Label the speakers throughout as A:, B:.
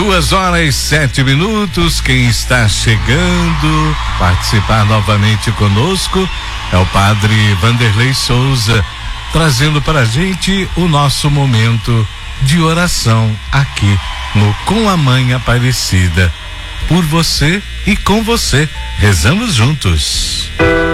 A: 2h07. Quem está chegando, participar novamente conosco é o Padre Vanderlei Souza, trazendo para a gente o nosso momento de oração aqui no Com a Mãe Aparecida. Por você e com você, rezamos juntos.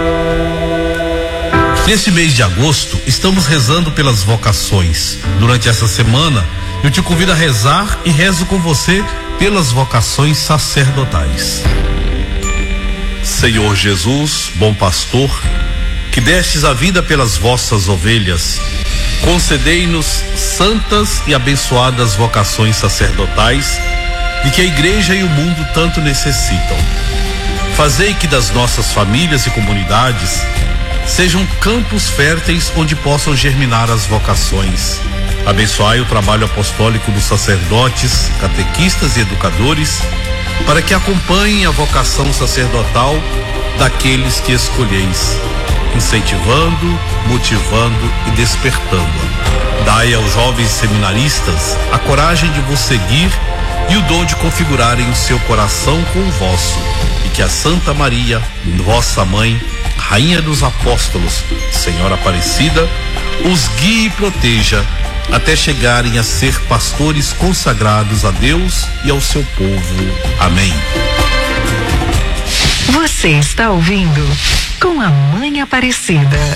B: Neste mês de agosto, estamos rezando pelas vocações. Durante essa semana, eu te convido a rezar e rezo com você pelas vocações sacerdotais. Senhor Jesus, bom pastor, que destes a vida pelas vossas ovelhas, concedei-nos santas e abençoadas vocações sacerdotais de que a igreja e o mundo tanto necessitam. Fazei que das nossas famílias e comunidades sejam campos férteis onde possam germinar as vocações. Abençoai o trabalho apostólico dos sacerdotes, catequistas e educadores, para que acompanhem a vocação sacerdotal daqueles que escolheis, incentivando, motivando e despertando-a. Dai aos jovens seminaristas a coragem de vos seguir e o dom de configurarem o seu coração com o vosso, e que a Santa Maria, vossa mãe, Rainha dos Apóstolos, Senhora Aparecida, os guie e proteja até chegarem a ser pastores consagrados a Deus e ao seu povo. Amém.
C: Você está ouvindo Com a Mãe Aparecida.